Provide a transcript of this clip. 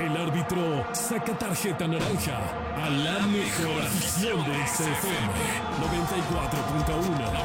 El árbitro saca tarjeta naranja a la mejor afición de XFM 94.1.